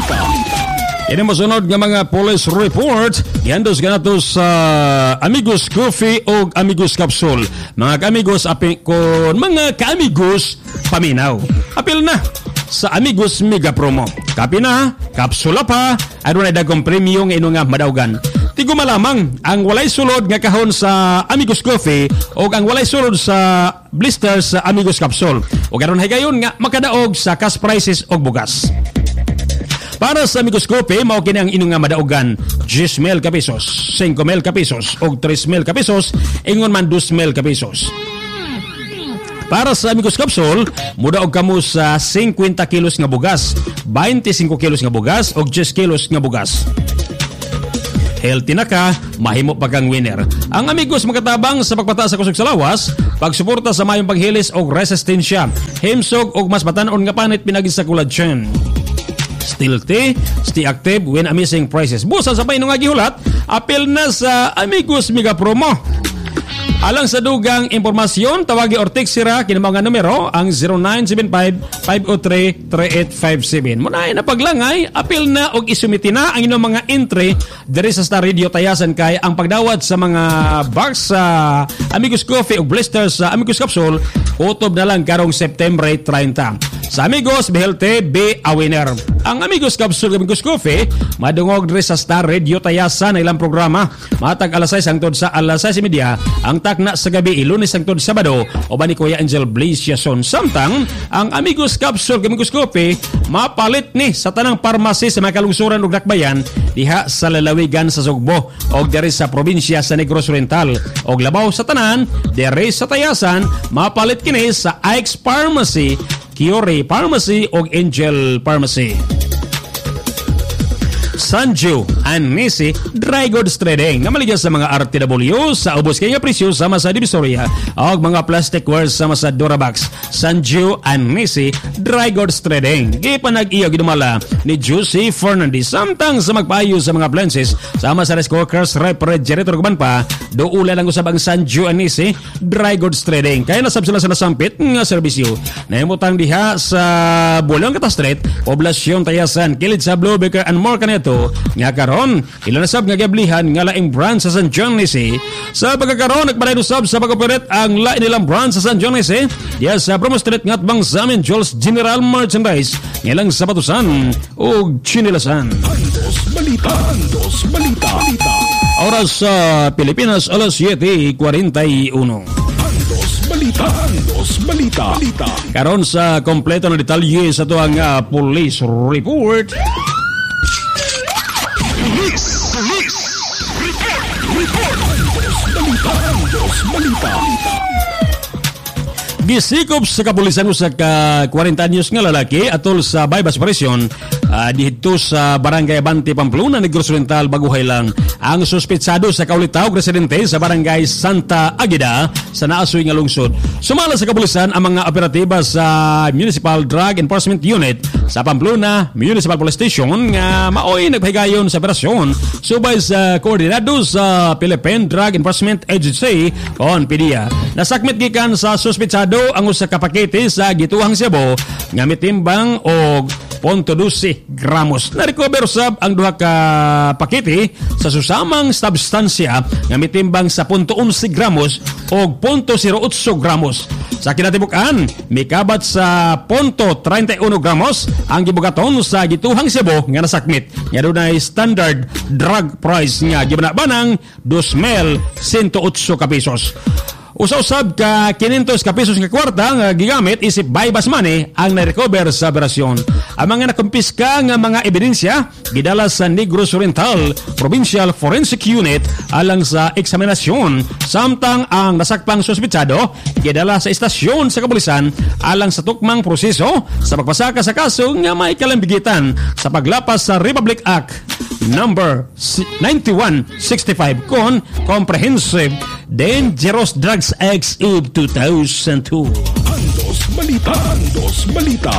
Ini masunod nga mga police report gihandos ganato sa Amigos Coffee o Amigos Capsule. Mga kaamigos, kon mga kaamigos paminaw. Apil na sa Amigos Mega Promo. Kapi na, kapsula pa, adunay dagkong premyo nga ino nga madawgan. Tigo malamang ang walay sulod nga kahon sa Amigos Coffee o ang walay sulod sa blisters sa Amigos Capsule. O karon higayon nga makadaog sa cash prices og bugas. Para sa Amigos Coffee, mao kini ang inong nga madaugan 10,000 ka pesos, 5,000 ka pesos o 3,000 ka pesos, ingon man 2,000 ka pesos. Para sa Amigos Capsule, mudaog kamo sa 50 kilos nga bugas, 25 kilos nga bugas o 10 kilos nga bugas. Healthy na ka, mahimo pa kang winner. Ang Amigos makatabang sa pagpataas sa kusog sa lawas, pagsuporta sa mayong paghilis o resistensya, himsog o mas batanon nga panit pinagi sa collagen. Still stay active when amazing prices. Busa sa paino nga gihulat, apil na sa Amigos Mega Promo. Alang sa dugang impormasyon, tawagi or text sira kini mga numero ang 0975-503-3857. Munay na paglangay, apil na og isumiti na ang inyong mga entry diri sa Star Radio Tayasan kay ang pagdawat sa mga box sa Amigos Coffee o blisters sa Amigos Capsule utob na lang karong September 30. Sa Amigos, behelte, be a winner. Ang Amigos Capsule Amigos Coffee, madungog diri sa Star Radio Tayasan na ilang programa. Matag alas 6 hangtod sa alas 6:30, ang takna sa gabi Lunes hangtod Sabado, o ba ni Kuya Angel Blaze Yason. Samtang, ang Amigos Capsule Amigos Coffee, mapalit ni sa tanang parmasi sa mga kalungsuran ug dakbayan diha sa lalawigan sa Sugbo o diri sa probinsya sa Negros Oriental. Og labaw sa tanan, diri sa Tayasan, mapalit kini sa Ike's Pharmacy, Kiore Pharmacy o Angel Pharmacy. Sanju and Nisi Dry Goods Trading na maligya sa mga RTW sa ubos kaya presyo sama sa Divisoria o mga plasticware sama sa Durabox. Sanju and Nisi Dry Goods Trading gipanag-iyo gidumala ni Juicy Fernandez samtang sa magpayo sa mga appliances sama sa rice cookers, refrigerator guban pa doula lang usab ang Sanju and Nisi Dry Goods Trading kaya nasab sila sa nasampit nga serbisyo nahimutang diha sa Bulong Kata Street, Poblasyon Tayasan, kilid sa Blue Baker and more kanito nga karon ilanasab nga gablihan nga laing brand sa San John Nisi. Sa pagkakaroon nagpalayusab sa pag-operate ang lain nilang brand sa San John Nisi diya sa Promo Street ngat bang sa amin Jules General Merchandise ngilang sapatusan o chinilasan. Andos Balita. Oras sa Pilipinas alas 7:41. Andos Balita. Karon sa kompleto na detalye sa tuang police report. Andos Balita. Gisikop sa kapulisan sa 40 anyos nga lalaki atol sa bypass operation dito sa Barangay Abante, Pamplona, Negros Oriental, Baguhay lang. Ang suspetsado sa kaulitaw residente sa Barangay Santa Agueda sa Naasoy nga lungsod. Sumala sa kapulisan ang mga operatiba sa Municipal Drug Enforcement Unit sa Pamplona Municipal Police Station nga maoy nagpahigayon sa operasyon subay sa koordinado sa Philippine Drug Enforcement Agency on PDEA. Nasakmit gikan sa suspetsado ang usa ka pakete sa gituhang Cebu nga mitimbang og 0.12 gramos. Na-recover sab ang duha ka pakete sa susamang substansya nga mitimbang sa 0.11 gramos o 0.08 gramos. Sa kinatibukan, mikabat sa 0.31 gramos ang gibugaton sa gituhang Cebu nga nasakmit. Nga dunay standard drug price nga gibanabanang 2,108 ka pesos. Usa-usab ka 500 ka pesos nga kwarta nga gigamit isip bypass money ang na-recover sa operasyon. Ang mga nakumpiska nga mga ebidensya gidala sa Negros Oriental Provincial Forensic Unit alang sa eksaminasyon samtang ang nasakpang suspetsado gidala sa istasyon sa kapulisan alang sa tukmang proseso sa pagpasaka sa kaso nga may kalambigitan sa paglapas sa Republic Act number 9165 kon Comprehensive Dangerous Drugs Act of 2002. Andos Balita.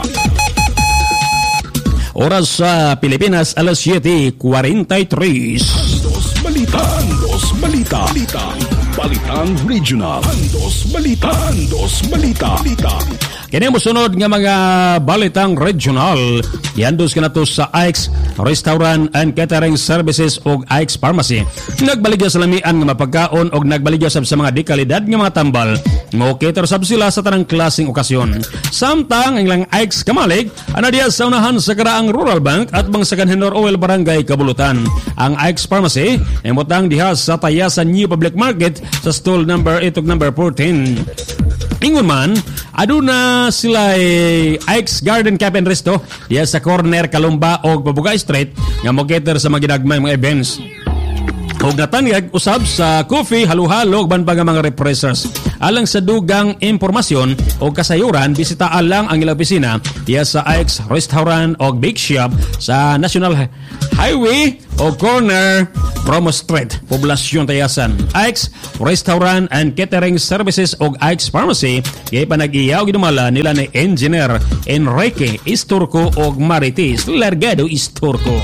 Oras sa Pilipinas alas 7:43. Andos Balita. Balitang Regional. Andos Balita. Kini mosunod nga mga balitang regional. Ihandos ka na to sa Ike's Restaurant and Catering Services o Ike's Pharmacy. Nagbaligya sa lamian nga mapagkaon o nagbaligya sa mga dekalidad nga mga tambal. Mo-cater sab sila sa tanang klaseng okasyon. Samtang ang lang Ike's Kamalig, ana diya sa unahan sa Karaang Rural Bank at Bangsakan Henor Oil Barangay Kabulutan. Ang Ike's Pharmacy ay mutang diha sa Tayasan New Public Market sa stall number 8 ug number 14. Ingon man, aduna sila Ike's Garden Cafe and Resto diya sa corner Kalumba o Pabuga Street nga mo-cater sa mga ginagmay mga events. Og natanyag usab sa coffee, halo-halo ug banbang mga refreshers. Alang sa dugang impormasyon o kasayuran, bisitaan lang ang ilang opisina diya sa Ike's Restaurant o Bake Shop sa National Highway o corner Promo Street, Poblasyon Tayasan. Ike's Restaurant and Catering Services o Ike's Pharmacy kay panag-iyaw ginumala nila ni Engineer Enrique Isturco o Marites Largado Isturco.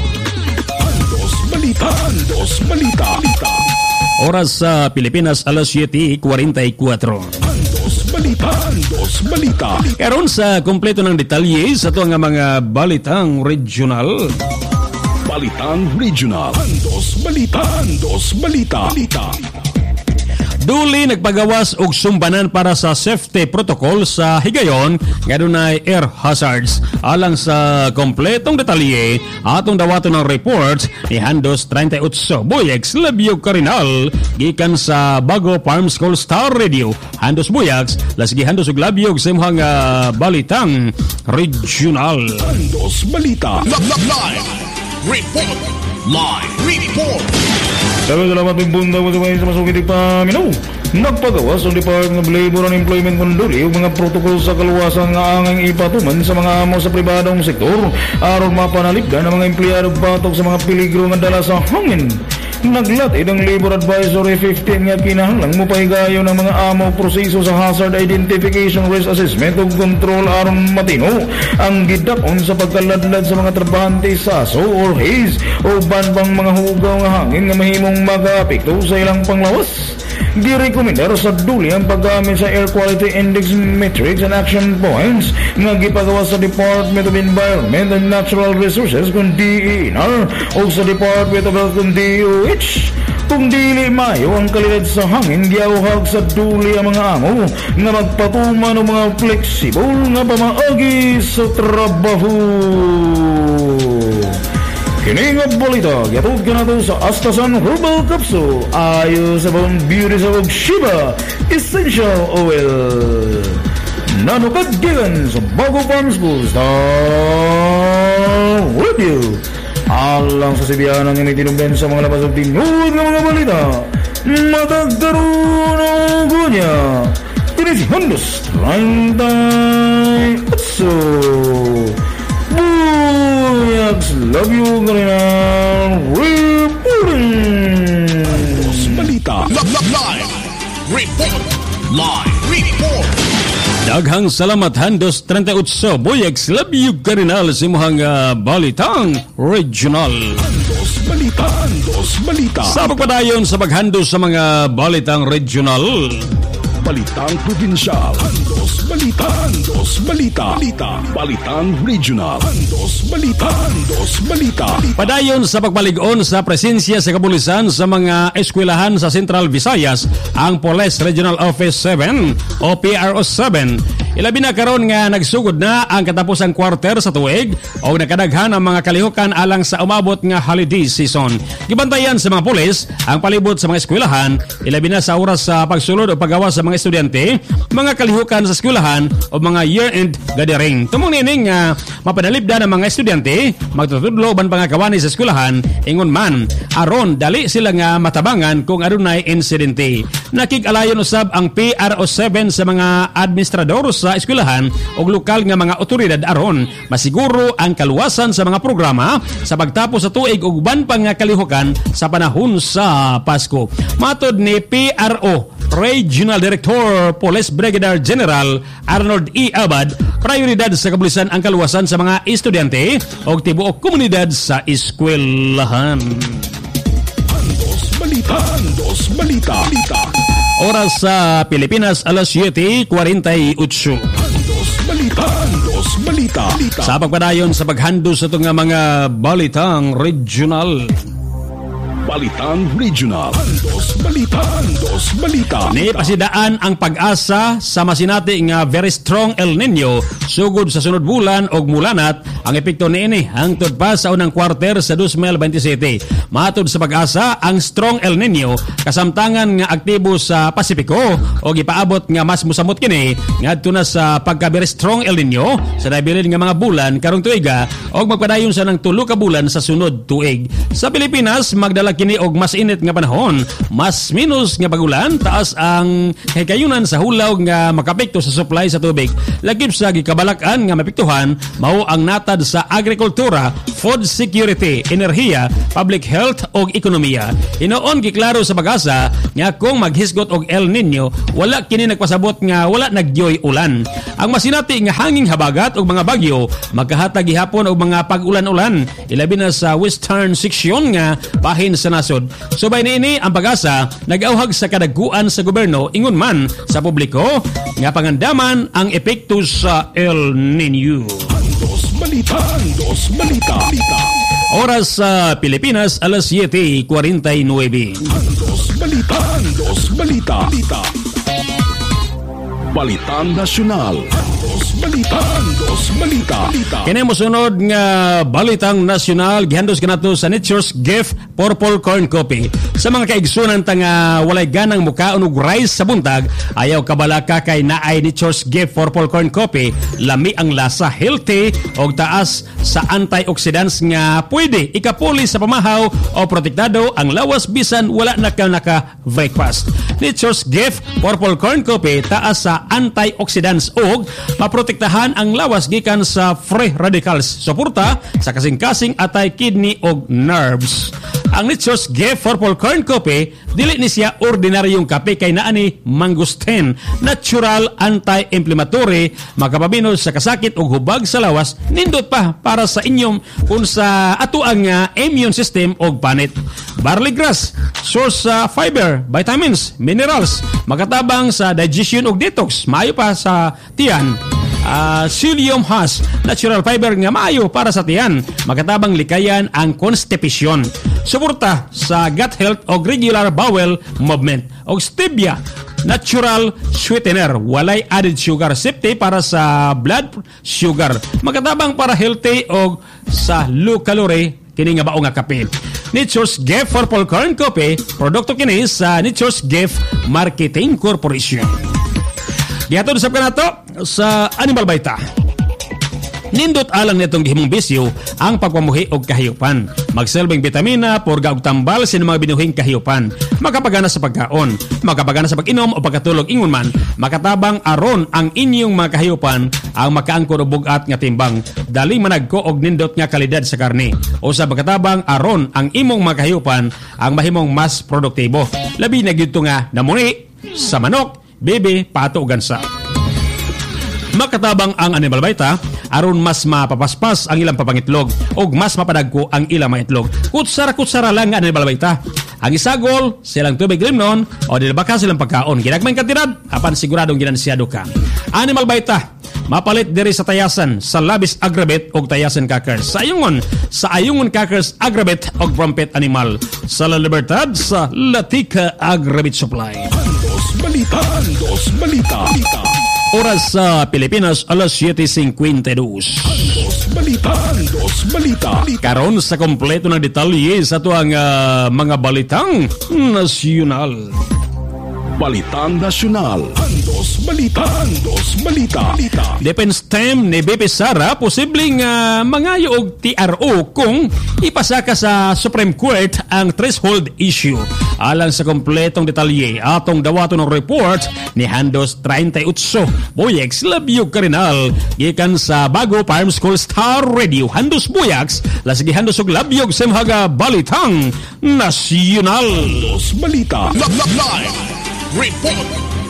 Andos Balita. Oras sa Pilipinas, alas 7:44. Andos Balita. Karon sa kompleto ng detalye sa ito nga mga balitang regional. Balitang regional. Andos Balita. Duli nagpagawas og sumbanan para sa safety protocol sa higayon nga dunay air hazards. Alang sa kompletong detalye, atong dawaton ng report ni Handos 38 Buyags Labyog Karinal gikan sa Bago Farm School Star Radio. Handos Buyags, lasgi Handos ug Labyog sa imong balitang regional. Andos Balita. Report. Salamat ng bunda mo sa masukit paminaw. Nagpagawas ang Department of Labor and Employment Kunduli yung mga protokol sa kaluwasan nga angang ipatuman sa mga amo sa pribadong sektor aron mapanaligdan ang mga empleyado batok sa mga peligro nga dala sa hangin. Naglatid ang Labor Advisory 15 nga kinahanglang mopahigayon ng mga amo proseso sa hazard identification, risk assessment ug control aron matino ang gidakon sa pagkaladlad sa mga trabahante sa SO or haze o banbang mga hugaw nga hangin nga mahimong makaapekto sa ilang panglawas. Girekomendar sa duli ang paggamit sa Air Quality Index metrics and action points nga gipagawa sa Department of Environment and Natural Resources kung DENR o sa Department of Health kung DOH. Kung dili mayo ang kalidad sa hangin, giawhag sa duli ang mga amo nga magpatuman ng mga flexible nga pamaagi sa trabaho. Kini nga balita, gatod ka na to sa Astasan Herbal Capsule ayo sa bang beauty sa Shiba Essential Oil. Nanukagdigan sa Bago Farm School Star Radio. Alang sa Sibianan nga may tinumben sa mga labas ng tinuod ng mga balita. Matagkaroon ang gunya. Kini si Handos 38. Buyags love you Karinal reporting. Andos Balita. Report. Daghang salamat Handos 38 Buyags Labyog Karinal sa imong balitang regional. Andos Balita. Sa pagpadayon sa paghandos sa mga balitang regional. Balitang Provincial. Andos Balita. Balitang Regional. Andos Balita. Padayon sa pagpalig-on sa presensya sa kapulisan sa mga eskwelahan sa Central Visayas, ang Police Regional Office 7 o PRO 7. Ilabi na karon nga nagsugod na ang katapusang quarter sa tuig o nakadaghan ang mga kalihukan alang sa umabot nga holiday season. Gibantayan sa mga pulis ang palibot sa mga eskwelahan, ilabi na sa oras sa pagsulod o paggawa sa mga estudyante, mga kalihukan sa eskwelahan o mga year-end gathering. Tumong nining mapanalibdan ang mga estudyante, magtutudlo ban pangakawani sa eskwelahan, ingon man, aron dali sila nga matabangan kung adunay insidente. Nakig-alayon usab ang PRO 7 sa mga administrador sa eskwelahan o lokal nga mga otoridad aron masiguro ang kaluwasan sa mga programa sa pagtapos sa tuig ug uban pang nga kalihukan sa panahon sa Pasko. Matod ni PRO Regional Director Police Brigadier General Arnold E. Abad, prioridad sa kapulisan ang kaluwasan sa mga estudyante o tibuok komunidad sa eskwelahan. Andos Balita. Oras sa Pilipinas, alas 7:48. Andos Balita. Balita. Sa pagpadayon sa paghandos sa itong mga balitang regional. Balitang Regional. Handos Balita. Ni pasidaan ang pag-asa sa masinati nga very strong El Nino sugod sa sunod bulan og mulanat ang epekto niini hangtod pa sa unang quarter sa 2027. Matod sa pag-asa, ang strong El Nino kasamtangan nga aktibo sa Pasipiko og ipaabot nga mas musamot kini ngadto na sa pagka very strong El Nino sa nabilin nga mga bulan karong tuiga og magpadayon sa nang 3 ka bulan sa sunod tuig. Sa Pilipinas magdala kini og mas init nga panahon, mas minus nga pagulan, taas ang hikayunan sa hulaw nga makapekto sa supply sa tubig. Lagip sa gikabalakan nga mapektuhan mao ang natad sa agrikultura, food security, enerhiya, public health og ekonomiya. Hinoon giklaro sa pag-asa nga kung maghisgot og El Nino, wala kini nagpasabot nga wala nagyoy ulan. Ang masinati nga hanging habagat og mga bagyo magkahatag gihapon og mga pag-ulan-ulan, ilabi na sa western section nga bahin sa nasod. Subay niini ang pag-asa nag-auhag sa kadagkuan sa gobyerno ingon man sa publiko nga pangandaman ang epekto sa El Nino. Handos Balita. Oras sa Pilipinas alas 7:49. Handos Balita. Balitang Nasyonal. Handos Balita. Kini mosunod nga balitang nasyonal gihandos kanato sa Nature's Gift Purple Corn Coffee. Sa mga kaigsunan ta nga walay ganang mukaon og rice sa buntag, ayaw kabalaka kay naay Nature's Gift Purple Corn Coffee. Lami ang lasa, healthy og taas sa antioxidants nga pwede ikapuli sa pamahaw o protektado ang lawas bisan wala naka breakfast. Nature's Gift Purple Corn Coffee taas sa antioxidants og maprotektahan ang lawas gikan sa free radicals, suporta sa kasing-kasing atay kidney og nerves. Ang Nature's Gift Purple Corn Coffee dili ni siya ordinaryong kape kay naa ni mangustin, natural anti-inflammatory, makapabinos sa kasakit ug hubag sa lawas, nindot pa para sa inyong kung sa ato ang immune system og panit. Barley grass, source sa fiber, vitamins, minerals, makatabang sa digestion ug detox, maayo pa sa tiyan. Psyllium husk, natural fiber nga maayo para sa tiyan, makatabang likayan ang constipation, suporta sa gut health o regular bowel movement. Og stevia, natural sweetener, walay added sugar, safety para sa blood sugar, makatabang para healthy og sa low calorie kini nga bao nga kape. Nature's Gift Purple Corn Coffee, produkto kini sa Nature's Gift Marketing Corporation. Gihatod usab kanato sa Animal Baita. Nindot alang nitong gihimong bisyo ang pagpamuhi og kahiyupan. Magselbing bitamina, purga og tambal sa mga binuhing kahiyupan. Makapagana sa pagkaon, makapagana sa pag-inom o pagkatulog ingon man, makatabang aron ang inyong mga kahiyupan ang makaangkon og bugat nga timbang. Dali managko og nindot nga kalidad sa karne. O sa pagkatabang aron ang imong mga kahiyupan ang mahimong mas produktibo. Labi na gyud nga namuni sa manok, bebe, pato ug gansa. Makatabang ang Animal Baita aron mas mapapaspas ang ilang papangitlog ug mas mapadagko ang ilang mga itlog. Kutsara lang ang Animal Baita. Ang isagol, silang tubig limnon o dilabaka silang pagkaon. Ginagmayng kantidad, apan siguradong ginansyado ka. Animal Baita, mapalit diri sa tayasan sa Labis Agrabet og Tayasan Crackers. Sa Ayungon Crackers Agrabet og Trumpet Animal. Sa La Libertad sa Latika Agrabet Supply. Handos Balita. Oras sa Pilipinas alas 7:52. Handos Balita. Karon sa kompleto ng detalye sa tuang mga balitang nasyonal. Balitang Nasyonal. Handos Balita. Defense team ni BP Sara posibleng mangayo og TRO kung ipasaka sa Supreme Court ang threshold issue. Alang sa kompletong detalye, atong dawaton ng report ni Handos 38. Boyex Labyog Karinal gikan sa Bago Farm School Star Radio. Handos Boyex, lasigi Handos og Labyog sa mga balitang nasyonal. Handos Balita. Live report.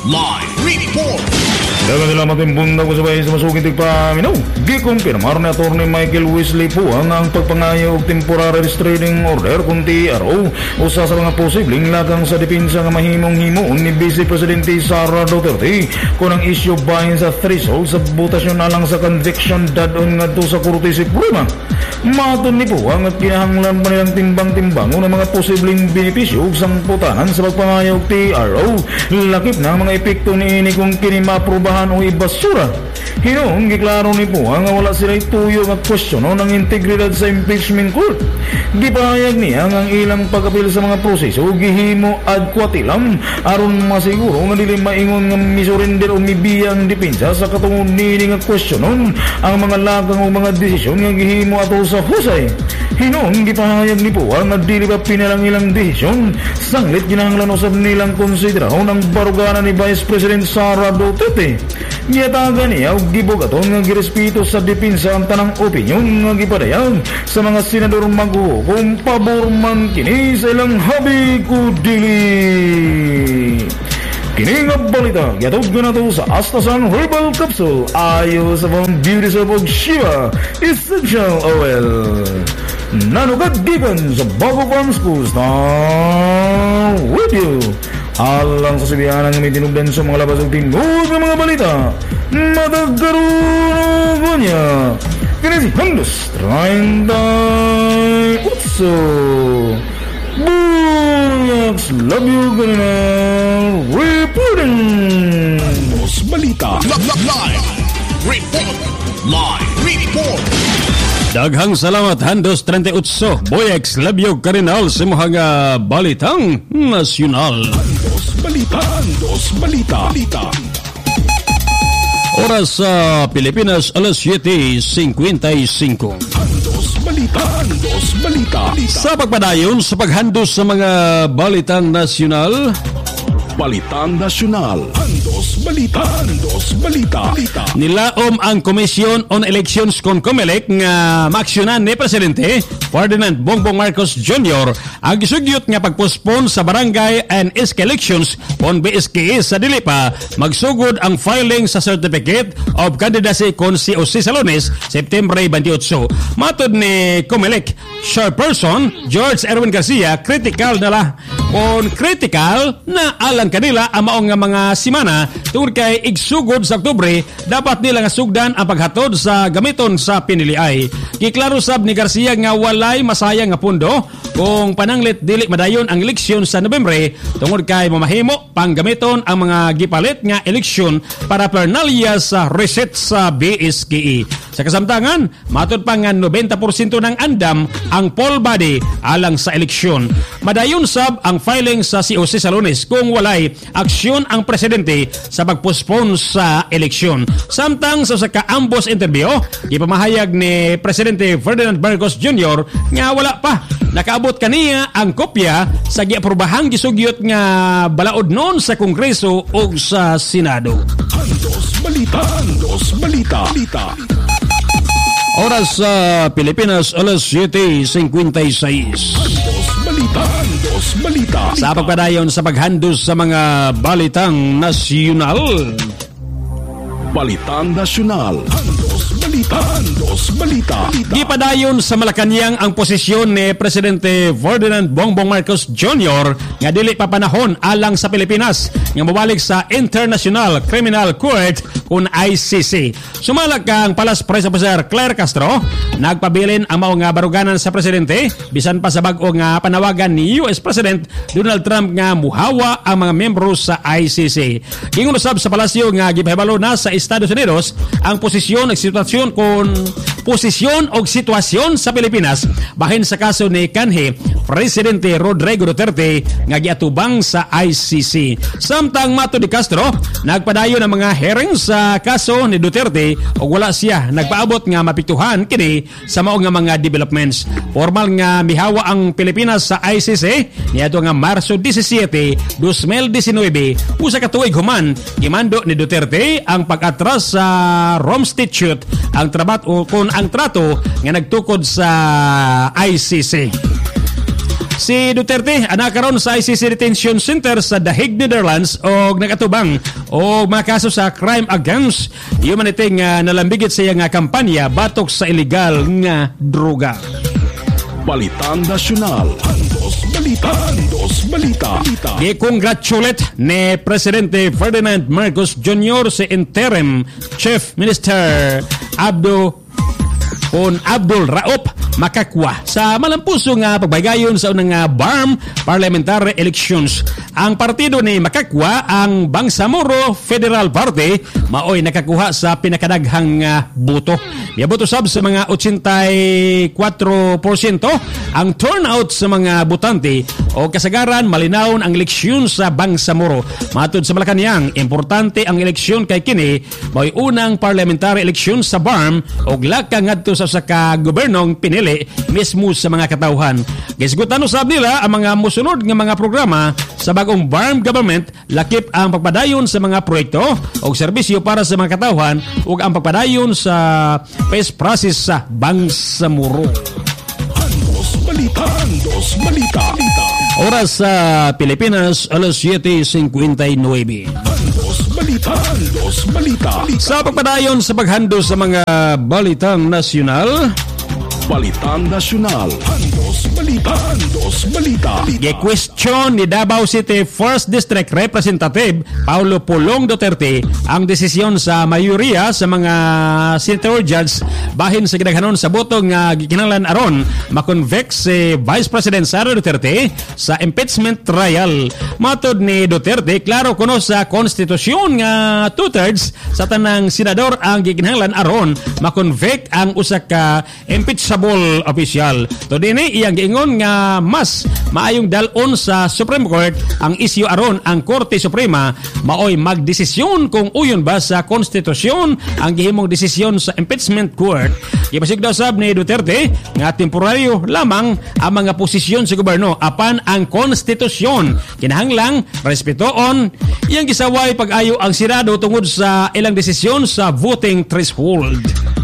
Live report. Dagang salamat yung bunda ko sabay sa masuging tigpaminaw. Gikumpirmar na Atty. Michael Wesley Puang ang pagpangayo og temporary restraining order kunti araw usa sa mga posibleng lagang sa depensa nga mahimong-himo ni Vice Presidente Sara Duterte kung ang issue bahin sa threshold sa botasyon alang sa conviction dadon ngadto sa Korte Suprema. Maton ni Puang at kinahanglan pa nilang timbang-timbangon ang mga posibleng benepisyo ug sangputanan sa pagpangayo og TRO. Lakip na ang mga epekto niini kung kini maaprubahan o ibasura. Hinoong giklaro ni Puang nga wala sila ituyo nga kwestiyono ng integridad sa impeachment court. Gipahayag niya ang ilang pag-apil sa mga proseso gihimo ad quatilam aron masiguro nga dili maingon nga misurinder o mibiyang depensa sa katungod niini nga kwestiyonon ang mga lagang o mga desisyon nga gihimo ato sa husay. Hinoong gipahayag ni Puang nga dili pa pinalang ilang desisyon sanglit ginahanglan usab nilang konsiderahon ang baruganan ni Vice President Sara Duterte. Giyatagan niya og gibugaton nga girespeto sa depensa ang tanang opinyon nga gipadayag sa mga senador maghuhukom pabor man kini sa ilang habi ku dili. Kini nga balita giatod ko na to sa Astasan Herbal Capsule ayo sa mga beauty soap og Shiva Essential Oil. Nanugad gikan sa Bago Farm Schools na radio. Alang sa sabihan ng mitinugdan sa mga labas ng tingog ng mga balita. Matagkaroon niya. Kaya si Handos 38. Bunyags, love you, ganina. Reporting. Handos Balita. Live report. Live report. Daghang salamat Handos 38. Boyex Labyog Karinal sa mga balitang nasyonal. Handos Balita. Handos Balita. Oras sa Pilipinas alas 7:55. Handos Balita. Handos Balita. Sa pagpadayon sa paghandos sa mga balitang nasyonal, Balitang Nasyonal. Handos Balita. Handos Balita. nilaom ang Commission on Elections kon COMELEC nga maaksyonan ni Presidente Ferdinand Bongbong Marcos Jr. ang gisugyot nga pagpospon sa barangay and SK elections on BSKE sa dili pa magsugod ang filing sa Certificate of Candidacy kon si Jose Salones September 28. Matod ni COMELEC Chairperson George Erwin Garcia, critical na alang kanila ang maong nga mga simana tungod kay igsugod sa Oktubre dapat nila nga sugdan ang paghatod sa gamiton sa piniliay. Giklaro sab ni Garcia nga walay masayang nga pundo kung pananglit dili madayon ang eleksyon sa Nobyembre tungod kay mamahimo pang gamiton ang mga gipalit nga eleksyon para pernalya sa reset sa BSKE. Sa kasamtangan, matod pa nga 90% ng andam ang poll body alang sa eleksyon. Madayon sab ang filing sa si Jose Salones kung walay aksyon ang presidente sa pagpospon sa eleksyon. Samtang sa kaambos interview, ipamahayag ni Presidente Ferdinand Marcos Jr. nga wala pa nakaabot kaniya ang kopya sa giaprobahang gisugyot nga balaod noon sa Kongreso o sa Senado. Handos Balita. Handos Balita. Oras sa Pilipinas alas 7:56. Handos Balita. Handos Balita. Sa pagpadayon sa paghandos sa mga balitang nasyonal, Balitang Nasyonal. Handos Balita. Handos Balita. gipadayon sa Malacañang ang posisyon ni Presidente Ferdinand Bongbong Marcos Jr. nga dili pa panahon alang sa Pilipinas nga mabalik sa International Criminal Court kun ICC. Sumalag kang Palas Press Officer Claire Castro, nagpabilin ang mao nga baruganan sa presidente bisan pa sa bag-o nga panawagan ni US President Donald Trump nga muhawa ang mga miyembro sa ICC. Gingon usab sa palasyo nga gipahibalo na sa Estados Unidos ang posisyon ug sitwasyon sa Pilipinas bahin sa kaso ni kanhi Presidente Rodrigo Duterte nga giatubang sa ICC. Samtang mato ni Castro, nagpadayon ang mga hearing sa kaso ni Duterte ug wala siya nagpaabot nga mapiktuhan kini sa mao nga mga developments. Formal nga mihawa ang Pilipinas sa ICC niadto nga Marso 17, 2019 usa ka tuig human gimando ni Duterte ang pag-atras sa Rome Statute ang trato nga nagtukod sa ICC. Si Duterte anak karon sa ICC Detention Center sa The Hague, Netherlands og nakatubang og mga kaso sa crime against humanity nga nalambigit sa iyang kampanya batok sa illegal nga droga. Balitang Nasyonal. Andos Balita. Andos Balita. I-congratulate ni Presidente Ferdinand Marcos Jr. si interim Chief Minister Abdul Rauf Makakwa sa malampuso nga pagbaygayon sa unang BARM parliamentary elections. Ang partido ni Makakwa, ang Bangsamoro Federal Party, maoy nakakuha sa pinakadaghang boto. Miabot usab sa mga 84% ang turnout sa mga botante o kasagaran malinawon ang eleksyon sa Bangsamoro. Matod sa Malacañang, importante ang eleksyon kay kini maoy unang parliamentary eleksyon sa BARM og laka ngadto sa ka gobernong pinili mismo sa mga katawhan. Gisgutan usab nila ang mga mosunod nga mga programa sa bagong BARM government, lakip ang pagpadayon sa mga proyekto o serbisyo para sa mga katawhan ug ang pagpadayon sa peace process sa Bangsamoro. Andos Balita. Andos Balita. Oras sa Pilipinas, alas 7:59. Andos Balita. Andos Balita. Sa pagpadayon sa paghando sa mga balitang nasyonal, Balitang Nasyonal. Andos Balita. Andos Balita. gi-question ni Davao City 1st District Representative Paulo Pulong Duterte ang desisyon sa mayoriya sa mga senator judge bahin sa gidaghanon sa boto nga gikinahanglan aron makonvict si Vice President Sara Duterte sa impeachment trial. Matod ni Duterte, klaro kuno sa konstitusyon nga 2/3 sa tanang senador ang gikinahanglan aron makonvict ang usa ka impeachable official. To dinhi iyang giingon nga mas maayong dalon sa Supreme Court ang isyu aron ang Korte Suprema maoy magdesisyon kung uyon ba sa konstitusyon ang gihimong desisyon sa impeachment court. Gipasigdaw sab ni Duterte nga temporaryo lamang ang mga posisyon sa gobyerno apan ang konstitusyon kinahanglang respetoon. Iyang gisaway pag-ayo ang Senado tungod sa ilang desisyon sa voting threshold.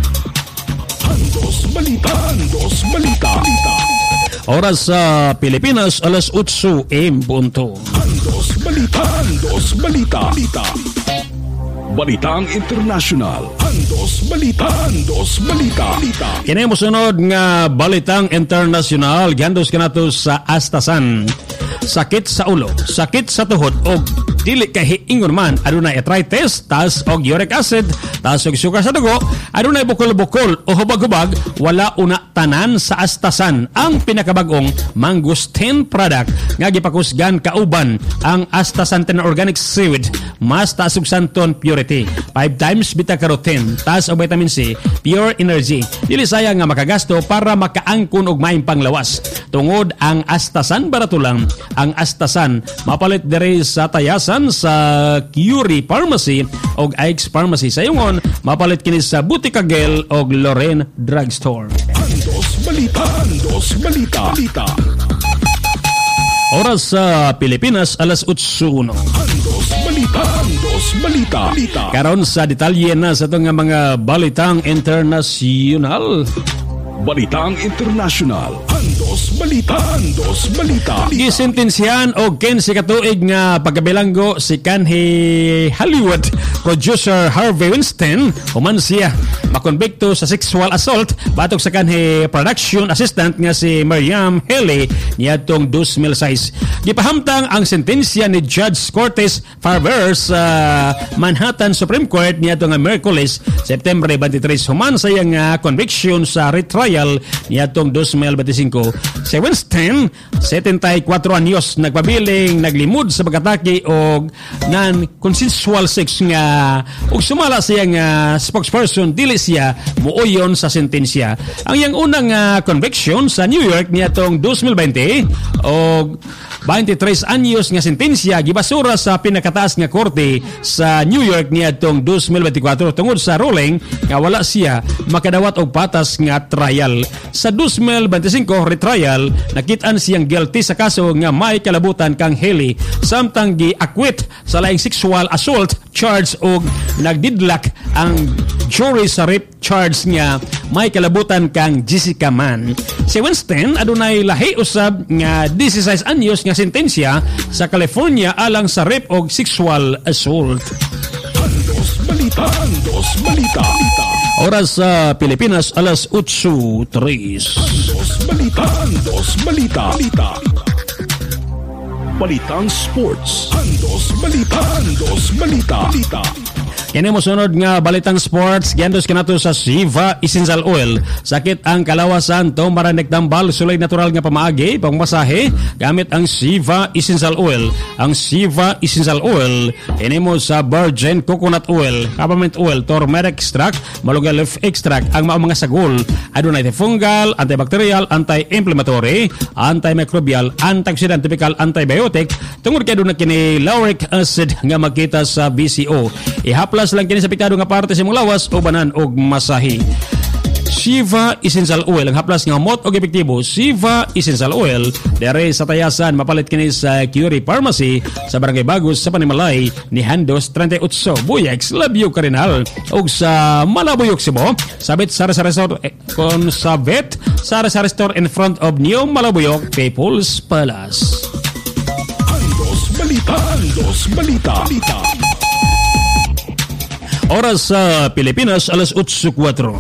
Andos Balita. Andos Balita. Oras sa Pilipinas, alas 8 punto. Andos Balita. Andos Balita. Balitang International. Andos Balita. Andos Balita. Kini mosunod nga balitang internasyonal gihandos kanato sa astasan. Sakit sa ulo, sakit sa tuhod o dili kay ingon man adunay arthritis, taas og uric acid, taas og sugar sa dugo, adunay bukol-bukol o hubag-hubag, wala una tanan sa astasan ang pinakabag-ong mangustin product nga gipakusgan kauban ang astasanten organic seaweed, mas taas og santon purity, 5 times beta-carotene, taas og vitamin C, pure energy. Dili sayang nga makagasto para makaangkon og maayong panglawas. Tungod ang astasan barato lang, ang astasan mapalit diri sa tayasan sa Curie Pharmacy og Ike's Pharmacy. Sa yungon, mapalit kini sa Butikagel og Loren Drugstore. Andos Balita. Andos Balita. Oras sa Pilipinas, alas 8:01. Andos Balita. Andos Balita. Karon sa detalye na sa itong mga balitang internasyonal. Balitang International. Andos Balita. Andos Balita. Gisentensyahan og 15 ka tuig nga pagkabilanggo si kanhi Hollywood producer Harvey Weinstein human siya makonbikto sa sexual assault batok sa kanhi production assistant nga si Miriam Haley niadtong 2006. Gipahamtang ang sentensya ni Judge Curtis Farber sa Manhattan Supreme Court niadtong Miyerkules, September 23 human sa iyang conviction sa retrial niadtong 2025. Si Weinstein, 74 anyos, nagpabiling naglimod sa pagkatake og non-consensual sex nga ug sumala siya nga spokesperson dili siya muuyon sa sentensya. Ang iyang unang conviction sa New York niadtong 2020 og 23 anyos nga sentensya gibasura sa pinakataas nga korte sa New York niadtong 2024 tungod sa ruling nga wala siya makadawat og patas nga trial. Sa 2025 retrial nakit-an siyang guilty sa kaso nga may kalabutan kang Haley samtang gi-acquit sa laing sexual assault charge og nagdidlak ang jury sa rape charge nga may kalabutan kang Jessica Mann. Si Winston adunay lahi usab nga 16 anyos nga sentensya sa California alang sa rape og sexual assault. Andos Balita. Andos Balita. Oras sa Pilipinas, alas 8:03. Andos Balita. Andos Balita. Balitang Sports. Andos Balita. Andos Balita. Kini mo sunod nga balitang sports, giandos kanato sa Siva Essential Oil. Sakit ang kalawasan, tumaranek tambal, sulay natural nga pamaagi, pangmasahe, gamit ang Siva Essential Oil. Ang Siva Essential Oil, kini mo sa virgin coconut oil, peppermint oil, turmeric extract, malunggay leaf extract, ang mga sagol. Adunay antifungal, antibacterial, anti-inflammatory, antimicrobial, antioxidant, typical antibiotic, tungod kay adunay kini lauric acid nga makita sa BCO. Ihaplas lang kini sa piktado nga parte sa imong lawas o banan og masahi. Siva Essential Oil ang haplas nga mot og epektibo. Siva Essential Oil dere sa tayasan mapalit kini sa Curie Pharmacy sa Barangay Bagos sa Panimalay ni Handos 38 Buyex Labyo Karinal og sa Malabuyok Cebu sabit sa resort kon sa vet sa resort in front of New Malabuyok People's Palace. Andos Balita. Andos Balita. Oras sa Pilipinas, alas 8:04.